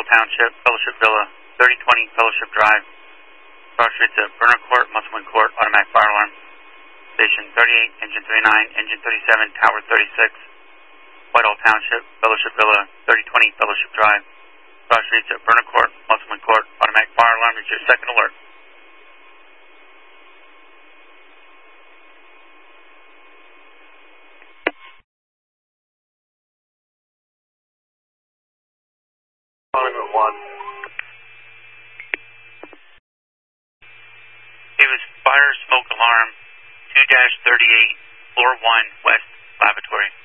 Township, Fellowship Villa, 3020 Fellowship Drive. Cross streets at Burner Court, Musselman Court, automatic fire alarm. Station 38, Engine 39, Engine 37, Tower 36. Whitehall Township, Fellowship Villa, 3020 Fellowship Drive. Cross streets at Burner Court, Musselman Court, automatic fire alarm. It's your second alert. Monument 1. It was fire smoke alarm 2-38, floor 1, West Lavatory.